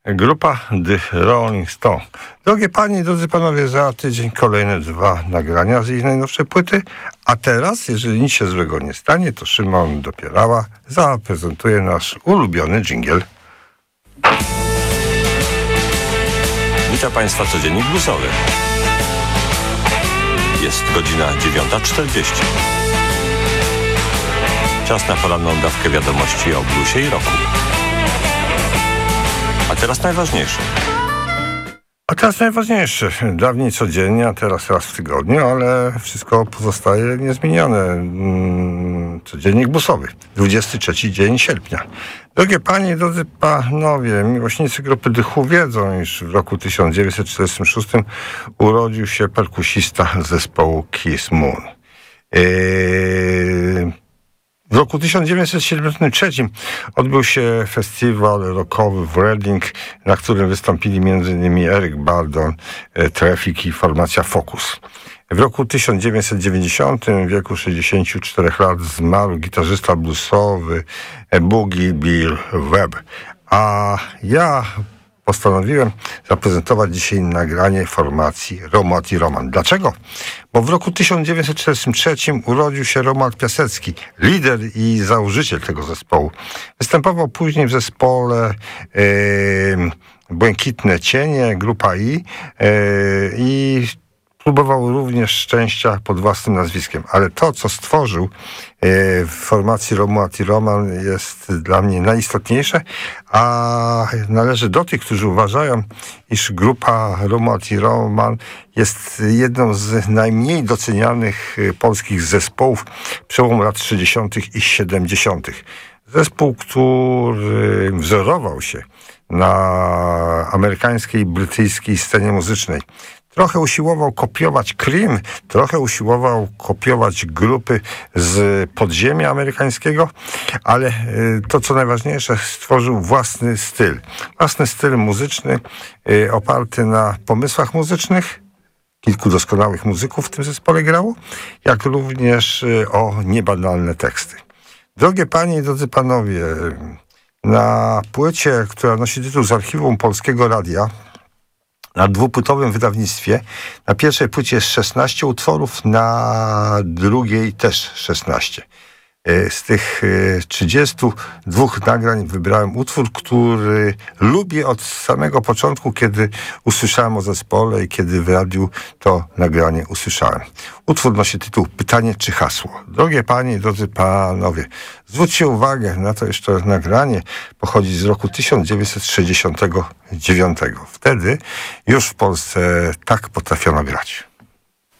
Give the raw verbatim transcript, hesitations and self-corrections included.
Grupa The Rolling Stones. Drogie panie i drodzy panowie, za tydzień kolejne dwa nagrania z ich najnowszej płyty. A teraz, jeżeli nic się złego nie stanie, to Szymon Dopierała zaprezentuje nasz ulubiony dżingiel. Witam Państwa, codziennik bluesowy. Jest godzina dziewiąta czterdzieści. Czas na poranną dawkę wiadomości o bluesie i rocku. A teraz najważniejsze. A teraz najważniejsze. Dawniej codziennie, a teraz raz w tygodniu, ale wszystko pozostaje niezmienione. Codziennik bluesowy. dwudziesty trzeci dzień sierpnia. Drogie panie i drodzy panowie, miłośnicy grupy The Who wiedzą, iż w roku tysiąc dziewięćset czterdziestym szóstym urodził się perkusista zespołu Kiss Moon. Yy... W roku tysiąc dziewięćset siedemdziesiątym trzecim odbył się festiwal rockowy w Reading, na którym wystąpili między innymi Eric Burdon, Traffic i formacja Focus. W roku tysiąc dziewięćset dziewięćdziesiątym w wieku sześćdziesięciu czterech lat zmarł gitarzysta bluesowy Boogie Bill Webb. A ja postanowiłem zaprezentować dzisiaj nagranie formacji Romuald i Roman. Dlaczego? Bo w roku tysiąc dziewięćset czterdziestym trzecim urodził się Romuald Piasecki, lider i założyciel tego zespołu. Występował później w zespole yy, Błękitne Cienie, Grupa I yy, i próbował również szczęścia pod własnym nazwiskiem, ale to, co stworzył w formacji Romuald i Roman, jest dla mnie najistotniejsze, a należy do tych, którzy uważają, iż grupa Romuald i Roman jest jedną z najmniej docenianych polskich zespołów przełomu lat sześćdziesiątych i siedemdziesiątych. Zespół, który wzorował się na amerykańskiej i brytyjskiej scenie muzycznej. Trochę usiłował kopiować Cream, trochę usiłował kopiować grupy z podziemia amerykańskiego, ale to, co najważniejsze, stworzył własny styl. Własny styl muzyczny oparty na pomysłach muzycznych. Kilku doskonałych muzyków w tym zespole grało, jak również o niebanalne teksty. Drogie panie i drodzy panowie, na płycie, która nosi tytuł Z archiwum Polskiego Radia, na dwupłytowym wydawnictwie, na pierwszej płycie jest szesnaście utworów, na drugiej też szesnaście. Z tych trzydziestu dwóch nagrań wybrałem utwór, który lubię od samego początku, kiedy usłyszałem o zespole i kiedy w radiu to nagranie usłyszałem. Utwór nosi tytuł Pytanie czy hasło. Drogie panie i drodzy panowie, zwróćcie uwagę na to, że to nagranie pochodzi z roku tysiąc dziewięćset sześćdziesiątego dziewiątego. Wtedy już w Polsce tak potrafiono grać.